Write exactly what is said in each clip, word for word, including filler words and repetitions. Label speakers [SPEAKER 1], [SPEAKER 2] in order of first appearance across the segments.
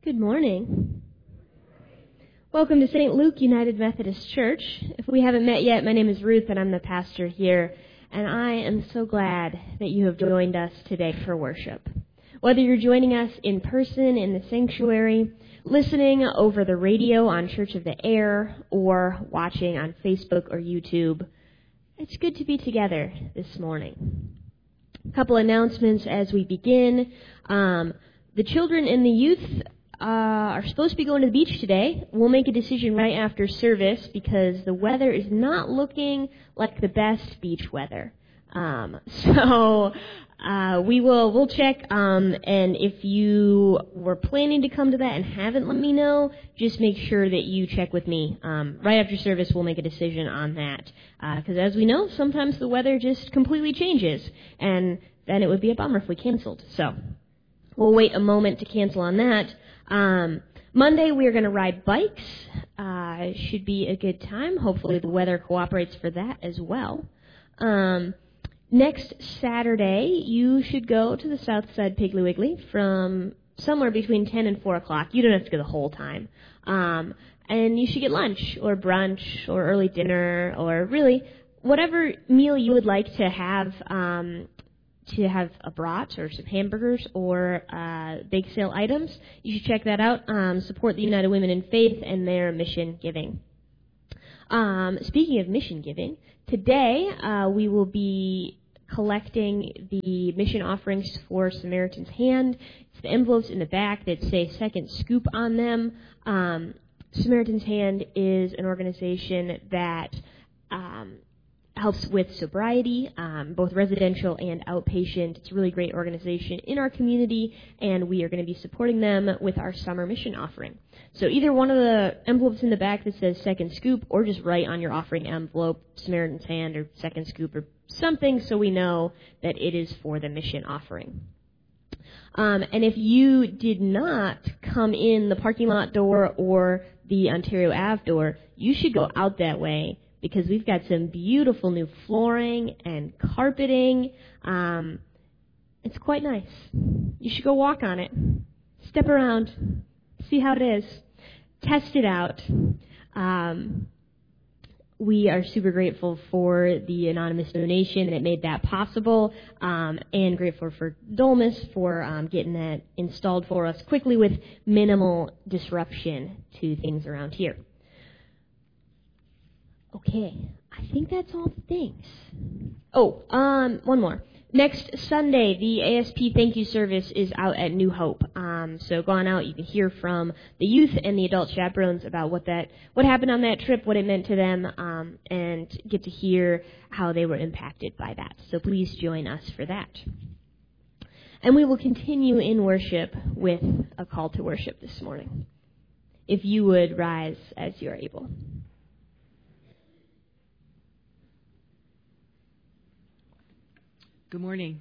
[SPEAKER 1] Good morning. Welcome to Saint Luke United Methodist Church. If we haven't met yet, my name is Ruth and I'm the pastor here, and I am so glad that you have joined us today for worship. Whether you're joining us in person in the sanctuary, listening over the radio on Church of the Air, or watching on Facebook or YouTube, it's good to be together this morning. A couple announcements as we begin. Um, the children and the youth Uh, are supposed to be going to the beach today. We'll make a decision right after service because the weather is not looking like the best beach weather. Um, so uh, we will we'll check. Um, and if you were planning to come to that and haven't let me know, just make sure that you check with me. Um, right after service, we'll make a decision on that because, uh, as we know, sometimes the weather just completely changes, and then it would be a bummer if we canceled. So we'll wait a moment to cancel on that. Um, Monday, we are going to ride bikes. Uh, it should be a good time. Hopefully the weather cooperates for that as well. Um, next Saturday, you should go to the Southside Piggly Wiggly from somewhere between ten and four o'clock. You don't have to go the whole time. Um, and you should get lunch or brunch or early dinner or really whatever meal you would like to have um to have a brat or some hamburgers or uh, bake sale items. You should check that out. Um, support the United Women in Faith and their mission giving. Um, speaking of mission giving, today uh, we will be collecting the mission offerings for Samaritan's Hand. It's the envelopes in the back that say Second Scoop on them. Um, Samaritan's Hand is an organization that um, helps with sobriety, um, both residential and outpatient. It's a really great organization in our community, and we are going to be supporting them with our summer mission offering. So either one of the envelopes in the back that says Second Scoop, or just write on your offering envelope Samaritan's Hand or Second Scoop or something so we know that it is for the mission offering. Um, and if you did not come in the parking lot door or the Ontario Ave door, you should go out that way, because we've got some beautiful new flooring and carpeting. Um, it's quite nice. You should go walk on it. Step around. See how it is. Test it out. Um, we are super grateful for the anonymous donation that made that possible, um, and grateful for Dolmus for um, getting that installed for us quickly with minimal disruption to things around here. Okay, I think that's all the things. Oh, um, one more. Next Sunday, the A S P thank you service is out at New Hope. Um, so go on out. You can hear from the youth and the adult chaperones about what that, what happened on that trip, what it meant to them, um, and get to hear how they were impacted by that. So please join us for that. And we will continue in worship with a call to worship this morning. If you would rise as you are able.
[SPEAKER 2] Good morning.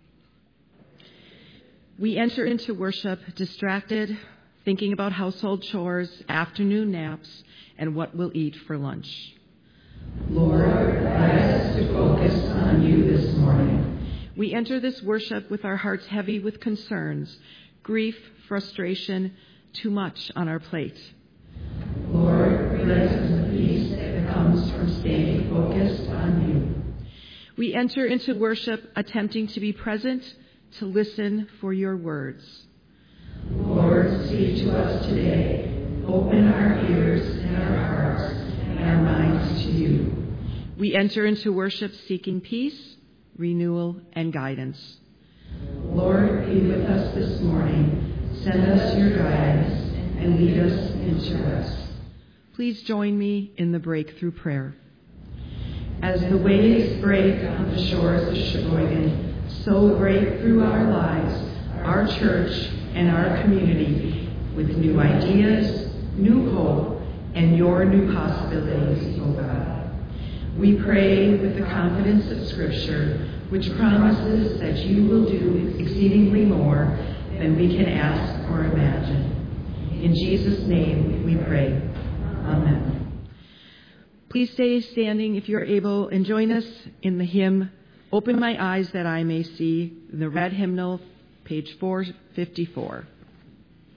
[SPEAKER 2] We enter into worship distracted, thinking about household chores, afternoon naps, and what we'll eat for lunch.
[SPEAKER 3] Lord, guide us to focus on you this morning.
[SPEAKER 2] We enter this worship with our hearts heavy with concerns, grief, frustration, too much on our plate.
[SPEAKER 3] Lord, bring us the peace that comes from staying focused on you.
[SPEAKER 2] We enter into worship attempting to be present, to listen for your words.
[SPEAKER 3] Lord, speak to us today. Open our ears and our hearts and our minds to you.
[SPEAKER 2] We enter into worship seeking peace, renewal, and guidance.
[SPEAKER 3] Lord, be with us this morning. Send us your guidance and lead us into rest.
[SPEAKER 2] Please join me in the breakthrough prayer.
[SPEAKER 3] As the waves break on the shores of Sheboygan, so break through our lives, our church, and our community with new ideas, new hope, and your new possibilities, O God. We pray with the confidence of Scripture, which promises that you will do exceedingly more than we can ask or imagine. In Jesus' name we pray. Amen.
[SPEAKER 2] Please stay standing if you're able and join us in the hymn, Open My Eyes That I May See, the red hymnal, page four fifty-four.